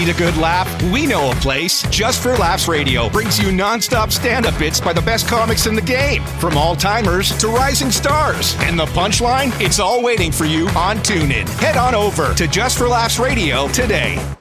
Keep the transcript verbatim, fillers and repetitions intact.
Need a good laugh? We know a place. Just for Laughs Radio brings you non-stop stand-up bits by the best comics in the game, from all-timers to rising stars. And the punchline? It's all waiting for you on TuneIn. Head on over to Just for Laughs Radio today.